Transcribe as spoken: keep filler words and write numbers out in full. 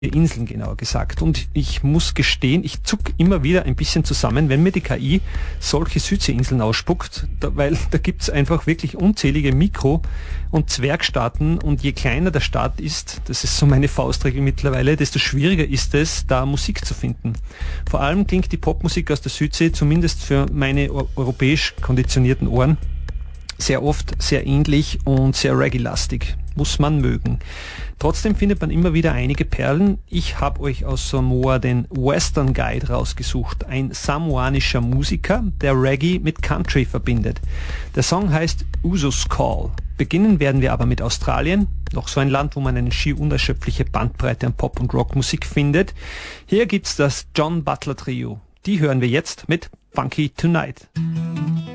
Inseln genauer gesagt. Und ich muss gestehen, ich zuck immer wieder ein bisschen zusammen, wenn mir die K I solche Südseeinseln ausspuckt, da, weil da gibt es einfach wirklich unzählige Mikro- und Zwergstaaten und je kleiner der Staat ist, das ist so meine Faustregel mittlerweile, desto schwieriger ist es, da Musik zu finden. Vor allem klingt die Popmusik aus der Südsee, zumindest für meine europäisch konditionierten Ohren, sehr oft sehr ähnlich und sehr reggae-lastig. Muss man mögen. Trotzdem findet man immer wieder einige Perlen. Ich habe euch aus Samoa den Western Guide rausgesucht, ein samoanischer Musiker, der Reggae mit Country verbindet. Der Song heißt Usus Call. Beginnen werden wir aber mit Australien, noch so ein Land, wo man eine schier unerschöpfliche Bandbreite an Pop- und Rockmusik findet. Hier gibt's das John Butler Trio. Die hören wir jetzt mit Funky Tonight.